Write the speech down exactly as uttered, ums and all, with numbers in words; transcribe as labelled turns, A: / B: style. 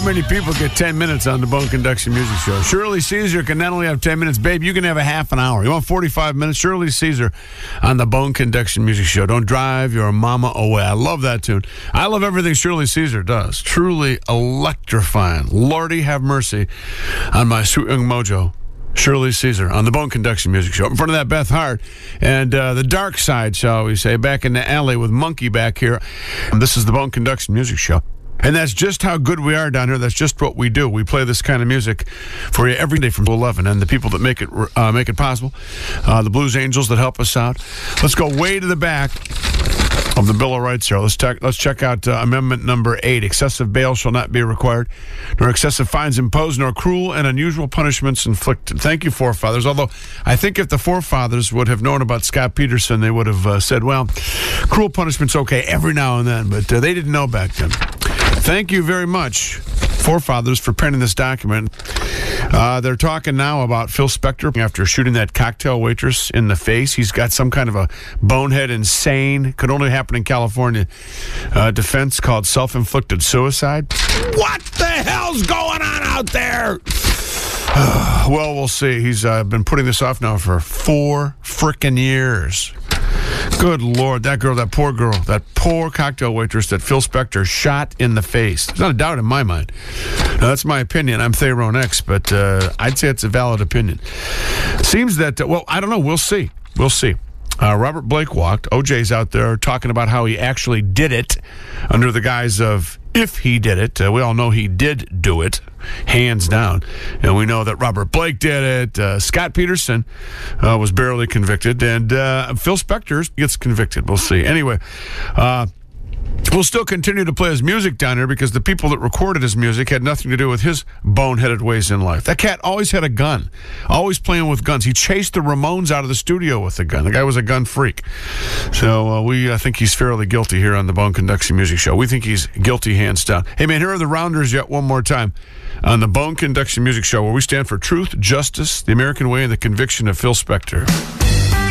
A: many people get ten minutes on the Bone Conduction Music Show. Shirley Caesar can not only have ten minutes, babe, you can have a half an hour. You want forty-five minutes? Shirley Caesar on the Bone Conduction Music Show. Don't drive your mama away. I love that tune. I love everything Shirley Caesar does. Truly electrifying. Lordy have mercy on my sweet young mojo. Shirley Caesar on the Bone Conduction Music Show. In front of that, Beth Hart. And uh, the dark side, shall we say, back in the alley with Monkey back here. And this is the Bone Conduction Music Show. And that's just how good we are down here. That's just what we do. We play this kind of music for you every day from eleven. And the people that make it uh, make it possible, uh, the Blues Angels that help us out. Let's go way to the back of the Bill of Rights here. Let's, check, let's check out uh, Amendment number eight. Excessive bail shall not be required, nor excessive fines imposed, nor cruel and unusual punishments inflicted. Thank you, forefathers. Although I think if the forefathers would have known about Scott Peterson, they would have uh, said, well, cruel punishment's okay every now and then, but uh, they didn't know back then. Thank you very much, forefathers, for penning this document. Uh, they're talking now about Phil Spector after shooting that cocktail waitress in the face. He's got some kind of a bonehead, insane, could only happen in California, uh, defense called self-inflicted suicide. What the hell's going on out there? Uh, well, we'll see. He's uh, been putting this off now for four frickin' years. Good Lord, that girl, that poor girl, that poor cocktail waitress that Phil Spector shot in the face. There's not a doubt in my mind. Now, that's my opinion. I'm Theron X, but uh, I'd say it's a valid opinion. Seems that, uh, well, I don't know. We'll see. We'll see. Uh, Robert Blake walked. O J's out there talking about how he actually did it under the guise of if he did it. Uh, we all know he did do it, hands down. And we know that Robert Blake did it. Uh, Scott Peterson uh, was barely convicted. And uh, Phil Spector gets convicted. We'll see. Anyway, uh, we'll still continue to play his music down here because the people that recorded his music had nothing to do with his boneheaded ways in life. That cat always had a gun, always playing with guns. He chased the Ramones out of the studio with a gun. The guy was a gun freak. So uh, we uh, think he's fairly guilty here on the Bone Conduction Music Show. We think he's guilty hands down. Hey, man, here are the Rounders yet one more time on the Bone Conduction Music Show, where we stand for truth, justice, the American way, and the conviction of Phil Spector.